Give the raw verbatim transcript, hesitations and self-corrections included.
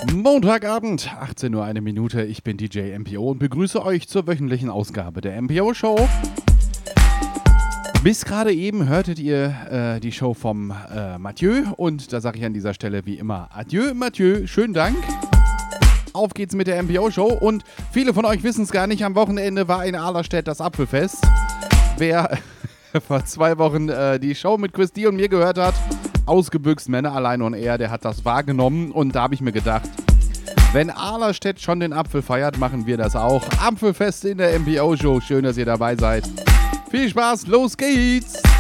Montagabend, achtzehn Uhr, eine Minute. Ich bin D J M P O und begrüße euch zur wöchentlichen Ausgabe der M P O Show. Bis gerade eben hörtet ihr äh, die Show vom äh, Mathieu und da sage ich an dieser Stelle wie immer Adieu, Mathieu, schönen Dank. Auf geht's mit der M P O Show und viele von euch wissen es gar nicht, am Wochenende war in Ahlerstedt das Apfelfest. Wer vor zwei Wochen äh, die Show mit Chris D und mir gehört hat, ausgebüxt, Männer allein und er, der hat das wahrgenommen und da habe ich mir gedacht, wenn Ahlerstedt schon den Apfel feiert, machen wir das auch. Apfelfest in der M P O Show, schön, dass ihr dabei seid. Viel Spaß, los geht's!